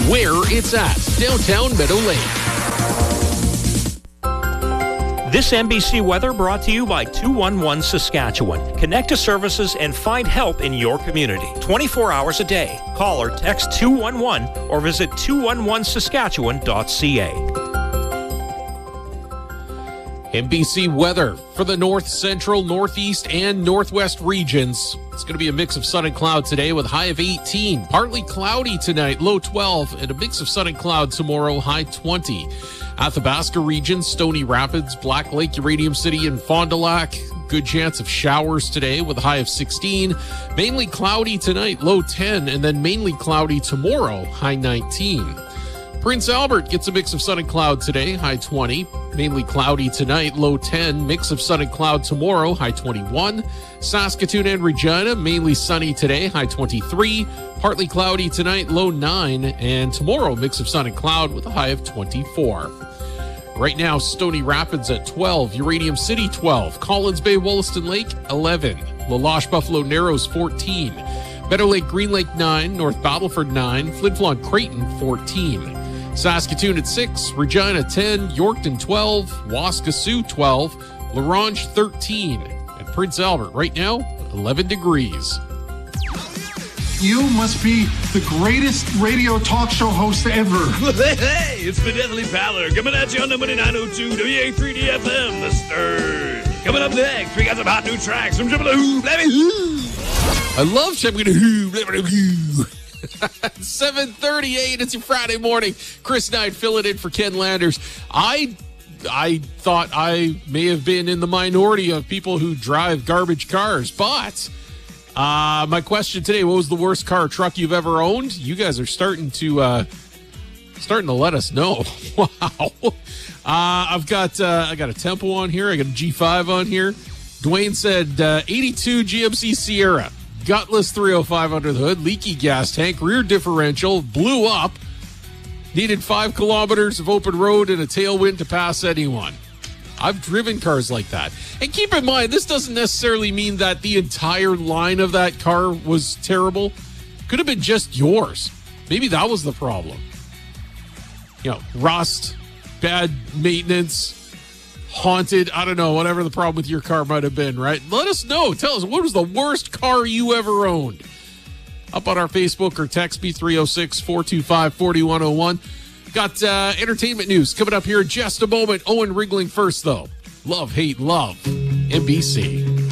where it's at. Downtown Meadow Lake. This NBC weather brought to you by 211 Saskatchewan. Connect to services and find help in your community 24 hours a day. Call or text 211 or visit 211saskatchewan.ca. NBC weather for the north, central, northeast, and northwest regions. It's going to be a mix of sun and cloud today with a high of 18. Partly cloudy tonight, low 12, and a mix of sun and cloud tomorrow, high 20. Athabasca region, Stony Rapids, Black Lake, Uranium City, and Fond du Lac. Good chance of showers today with a high of 16. Mainly cloudy tonight, low 10, and then mainly cloudy tomorrow, high 19. Prince Albert gets a mix of sun and cloud today, high 20. Mainly cloudy tonight, low 10. Mix of sun and cloud tomorrow, high 21. Saskatoon and Regina, mainly sunny today, high 23. Partly cloudy tonight, low 9. And tomorrow, mix of sun and cloud with a high of 24. Right now, Stony Rapids at 12. Uranium City, 12. Collins Bay, Wollaston Lake, 11. La Loche, Buffalo Narrows, 14. Meadow Lake, Green Lake, 9. North Battleford, 9. Flin Flon, Creighton, 14. Saskatoon at 6, Regina 10, Yorkton 12, Waskesiu 12, La Ronge 13, and Prince Albert right now 11 degrees. You must be the greatest radio talk show host ever. Hey, it's Fidelity Fowler coming at you on the Money 902 WA3D FM, The Stern. Coming up next, we got some hot new tracks from Jibble Hoo, Blabby Hoo. I love Jibble Hoo, Blabby Hoo. 7:38. It's your Friday morning. Chris Knight filling in for Ken Landers. I thought I may have been in the minority of people who drive garbage cars, but my question today: what was the worst car or truck you've ever owned? You guys are starting to let us know. Wow. I got a Tempo on here. I got a G5 on here. Dwayne said 82 GMC Sierra. Gutless 305 under the hood, leaky gas tank, rear differential, blew up, needed 5 kilometers of open road and a tailwind to pass anyone. I've driven cars like that. And keep in mind, this doesn't necessarily mean that the entire line of that car was terrible. Could have been just yours. Maybe that was the problem. You know, rust, bad maintenance, haunted, I don't know, whatever the problem with your car might have been, right? Let us know. Tell us, what was the worst car you ever owned? Up on our Facebook or text me 306-425-4101. Got entertainment news coming up here in just a moment. Owen Rigling first, though. Love, hate, love. NBC.